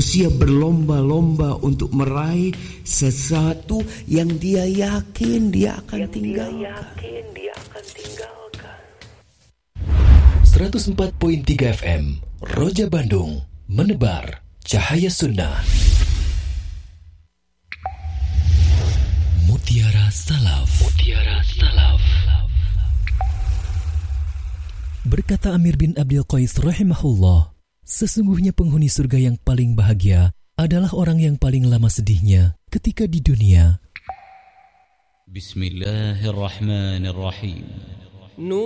Manusia berlomba-lomba untuk meraih sesuatu yang dia yakin dia akan tinggalkan. 104.3 FM Roja Bandung, menebar cahaya sunnah. Mutiara Salaf. Berkata Amir bin Abdul Qais rahimahullah, sesungguhnya penghuni surga yang paling bahagia adalah orang yang paling lama sedihnya ketika di dunia. Bismillahirrahmanirrahim.